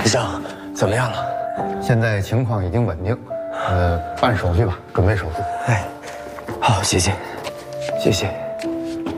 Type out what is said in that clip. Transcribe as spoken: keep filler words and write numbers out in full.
生怎么样了？ 现在情况已经稳定，呃，办手续吧，准备手术。 哎，好，谢谢，谢谢。